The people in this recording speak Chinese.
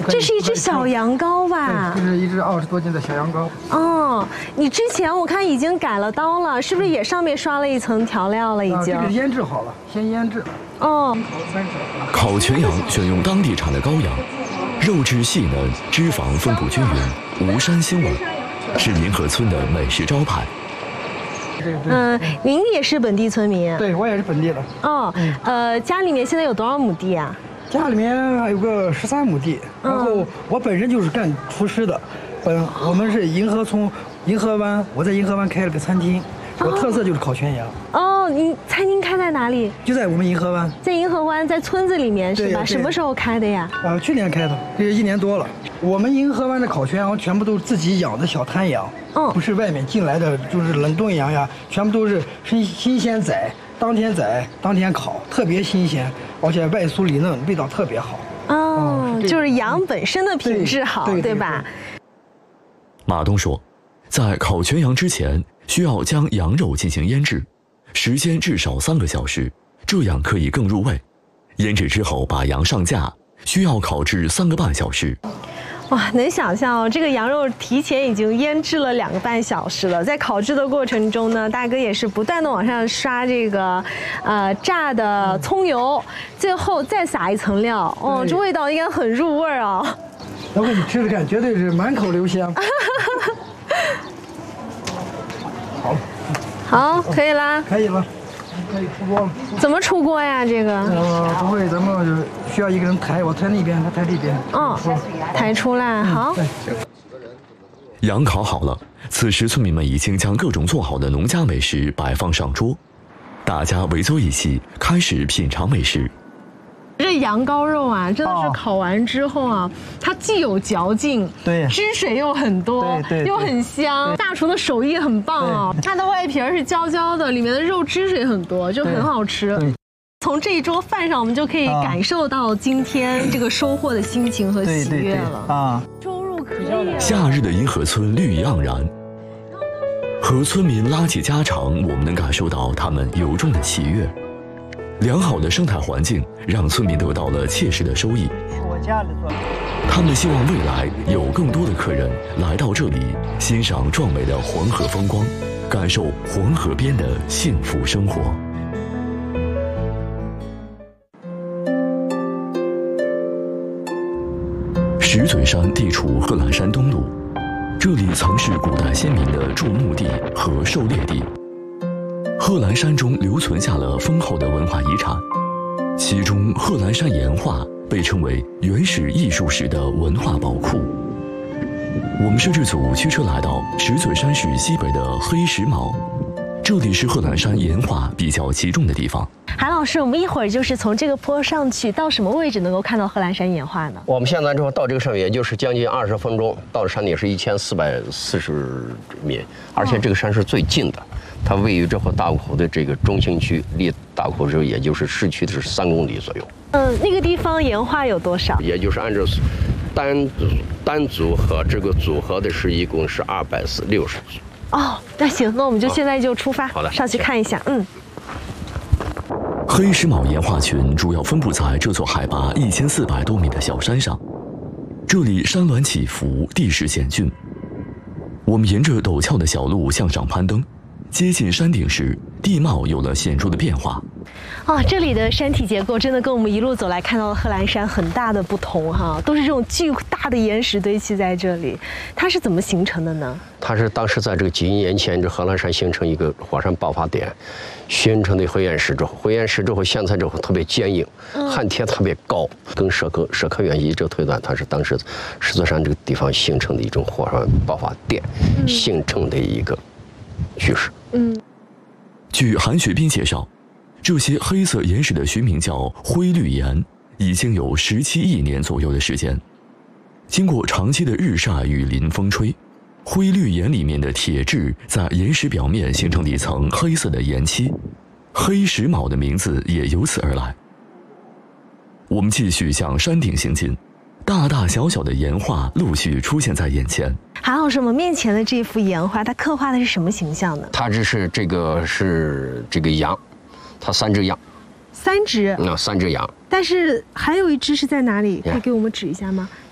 这是一只小羊羔吧？ 对，这是一只20多斤的小羊羔。 哦，你之前我看已经改了刀了，是不是也上面刷了一层调料了？已经。 这个腌制好了，先腌制。 哦。 烤全羊选用当地产的羔羊，肉质细嫩，脂肪分布均匀，无膻腥味，是银河村的美食招牌。 您也是本地村民？ 对，我也是本地的。 哦，家里面现在有多少亩地啊？ 家里面还有个13亩地，然后我本身就是干厨师的，我们是银河村银河湾，我在银河湾开了个餐厅，我特色就是烤全羊。 哦，你餐厅开在哪里？ 就在我们银河湾。 在银河湾，在村子里面是吧？什么时候开的呀？ 去年开的，这1年多了。我们银河湾的烤全羊全部都是自己养的小滩羊，不是外面进来的，就是冷冻羊呀，全部都是新鲜宰，当天宰当天烤，特别新鲜，而且外酥里嫩，味道特别好。 哦，就是羊本身的品质好，对吧？ 马东说，在烤全羊之前，需要将羊肉进行腌制，时间至少3个小时，这样可以更入味。腌制之后把羊上架，需要烤制3个半小时。 哇，能想象哦，这个羊肉提前已经腌制了2个半小时了。在烤制的过程中呢，大哥也是不断的往上刷这个，炸的葱油，最后再撒一层料。哦，这味道应该很入味哦。 要不你吃吃看，绝对是满口留香。好了。 好，可以啦。 可以了。可以出锅了。 怎么出锅呀？这个？ 不会，咱们需要一个人抬，我抬那边，他抬这边。 抬出来，好。 羊烤好了，此时村民们已经将各种做好的农家美食摆放上桌，大家围坐一起，开始品尝美食。 这羊羔肉啊，真的是烤完之后啊，它既有嚼劲， 对， 汁水又很多，对，又很香。大厨的手艺很棒啊，它的外皮是焦焦的，里面的肉汁水很多，就很好吃。从这一桌饭上，我们就可以感受到今天这个收获的心情和喜悦了啊。收入可以。 夏日的银河村绿意盎然，和村民拉起家常，我们能感受到他们由衷的喜悦。良好的生态环境让村民得到了切实的收益。他们希望未来有更多的客人来到这里，欣赏壮美的黄河风光，感受黄河边的幸福生活。石嘴山地处贺兰山东麓，这里曾是古代先民的筑墓地和狩猎地。贺兰山中留存下了丰厚的文化遗产，其中贺兰山岩画被称为原始艺术史的文化宝库。我们摄制组驱车来到石嘴山市西北的黑石峁，这里是贺兰山岩画比较集中的地方。 韩老师，我们一会儿就是从这个坡上去，到什么位置能够看到贺兰山岩画呢？ 我们现在之后到这个上面，也就是将近20分钟，到了山顶是1440米，而且这个山是最近的。它位于这河大沽口的这个中心区，离大沽口也就是市区的是3公里左右。 那个地方岩画有多少？ 也就是按照单组和这个组合的是一共是260组。 哦，那行，那我们就现在就出发， 好的， 上去看一下。 黑石峁岩画群主要分布在这座海拔1400多米的小山上，这里山峦起伏，地势险峻。我们沿着陡峭的小路向上攀登，接近山顶时，地貌有了显著的变化。 这里的山体结构真的跟我们一路走来看到的贺兰山很大的不同哈，都是这种巨大的岩石堆砌在这里。它是怎么形成的呢？ 它是当时在这个几亿年前，这贺兰山形成一个火山爆发点，形成的灰岩石之后，现在之后特别坚硬，焊贴特别高。跟社科院一这推断，它是当时石嘴山这个地方形成的一种火山爆发点形成的一个趋势。 据韩学斌介绍，这些黑色岩石的学名叫灰绿岩，已经有17亿年左右的时间。经过长期的日晒、雨淋、风吹，灰绿岩里面的铁质在岩石表面形成了一层黑色的岩漆，黑石峁的名字也由此而来。我们继续向山顶行进，大大小小的岩画陆续出现在眼前。 韩老师，我们面前的这幅岩画，它刻画的是什么形象呢？ 它是这个羊，它3只羊。 3只？ 3只羊。 但是还有一只是在哪里？可以给我们指一下吗？